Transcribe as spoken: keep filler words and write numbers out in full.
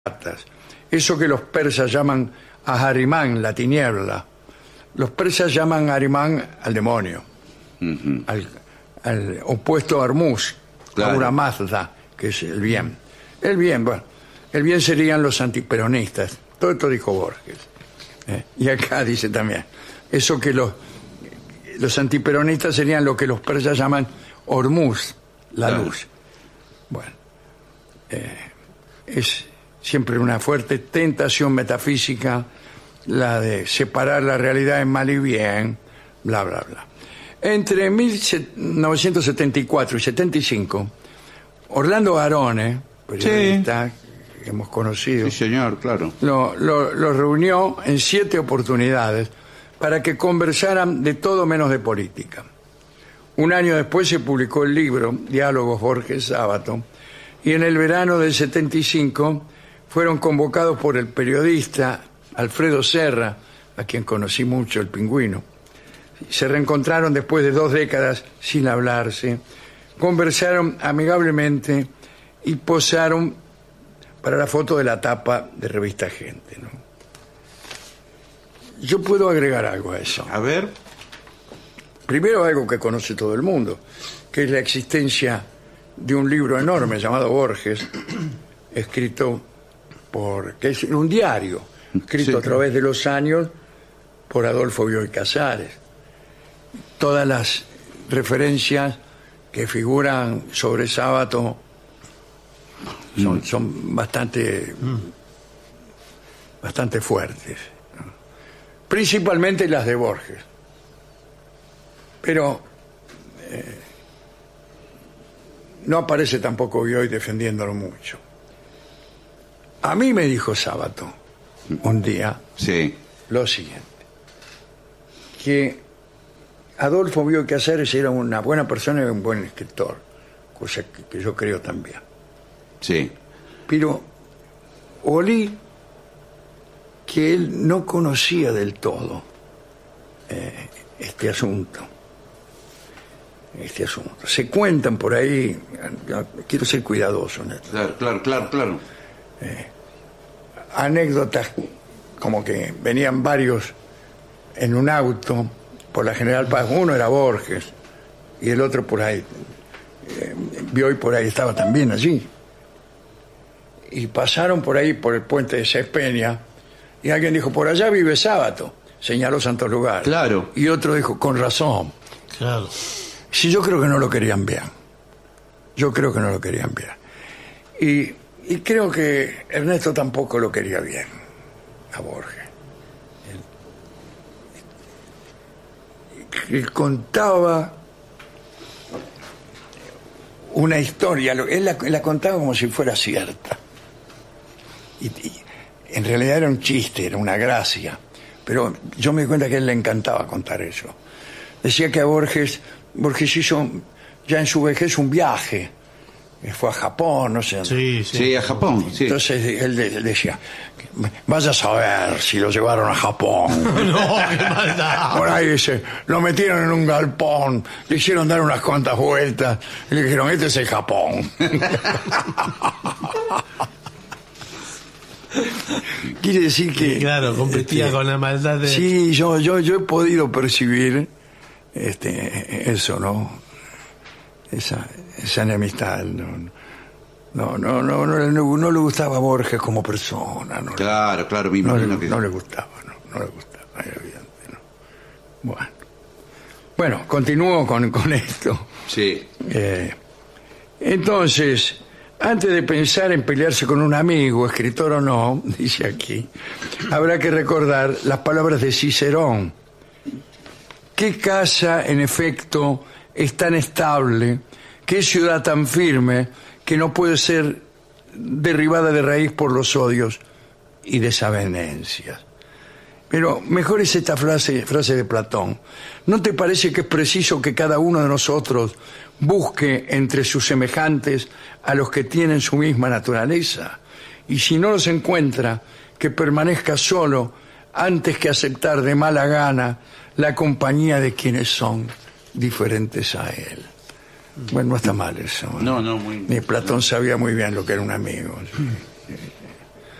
Eso que los persas llaman Aharimán, la tiniebla. Los persas llaman Aharimán al demonio, uh-huh. al, al opuesto a Hormuz, claro. Ahura Mazda, que es el bien. El bien, bueno, el bien serían los antiperonistas. Todo esto dijo Borges. Eh, y acá dice también, eso que los, los antiperonistas serían lo que los persas llaman Hormuz, la claro. luz. Bueno, eh, es siempre una fuerte tentación metafísica la de separar la realidad en mal y bien, bla, bla, bla. Entre mil novecientos setenta y cuatro y setenta y cinco, Orlando Garone, periodista sí. que hemos conocido, sí, señor, claro. lo, lo, lo reunió en siete oportunidades para que conversaran de todo menos de política. Un año después se publicó el libro Diálogos Borges-Sábato, y en el verano del setenta y cinco fueron convocados por el periodista Alfredo Serra, a quien conocí mucho, el Pingüino. Se reencontraron después de dos décadas sin hablarse, conversaron amigablemente y posaron para la foto de la tapa de Revista Gente, ¿no? Yo puedo agregar algo a eso. A ver. Primero, algo que conoce todo el mundo, que es la existencia de un libro enorme llamado Borges, escrito por, que es un diario, escrito sí. a través de los años por Adolfo Bioy Casares. Todas las referencias que figuran sobre Sábato son, mm. son bastante, mm. bastante fuertes, ¿no? Principalmente las de Borges. Pero eh, no aparece tampoco Bioy defendiéndolo mucho. A mí me dijo Sábato un día sí. lo siguiente, que Adolfo Bioy Casares era una buena persona y un buen escritor, cosa que, que yo creo también. Sí. Pero olí que él no conocía del todo eh, este asunto. Este asunto. Se cuentan por ahí, quiero ser cuidadoso en esto. Claro, claro, claro, claro. Eh, anécdotas como que venían varios en un auto por la General Paz. Uno era Borges y el otro por ahí eh, Bioy por ahí estaba también allí, y pasaron por ahí por el puente de Cespeña y alguien dijo: por allá vive Sábato, señaló Santos Lugares. Claro. Y otro dijo: con razón. Claro. Sí, yo creo que no lo querían bien. Yo creo que no lo querían bien. Y Y creo que Ernesto tampoco lo quería bien a Borges. Él, él contaba una historia, él la, él la contaba como si fuera cierta. Y, y en realidad era un chiste, era una gracia. Pero yo me di cuenta que a él le encantaba contar eso. Decía que a Borges, Borges hizo ya en su vejez un viaje. Fue a Japón, no sé. Sí, sí, sí, a Japón. Sí. Entonces él, él decía: vaya a saber si lo llevaron a Japón. No, qué maldad. Por ahí dice, lo metieron en un galpón, le hicieron dar unas cuantas vueltas y le dijeron: este es el Japón. Quiere decir que... Sí, claro, competía este, con la maldad de... Sí, yo, yo, yo he podido percibir este, eso, ¿no? Esa, esa enemistad. No, no, no, no, no, no, no le gustaba a Borges como persona. No, claro, claro, mi no, no, le, no le gustaba, no, no le gustaba, era evidente, ¿no? Bueno, bueno, continúo con, con esto. Sí. Eh, entonces, antes de pensar en pelearse con un amigo, escritor o no, dice aquí, habrá que recordar las palabras de Cicerón. ¿Qué casa, en efecto, es tan estable? ¿Qué ciudad tan firme que no puede ser derribada de raíz por los odios y desavenencias? Pero mejor es esta frase, frase de Platón. ¿No te parece que es preciso que cada uno de nosotros busque entre sus semejantes a los que tienen su misma naturaleza? Y si no los encuentra, que permanezca solo antes que aceptar de mala gana la compañía de quienes son diferentes a él. Bueno, no está mal eso, ¿no? No, no, muy... Ni Platón sabía muy bien lo que era un amigo. Sí.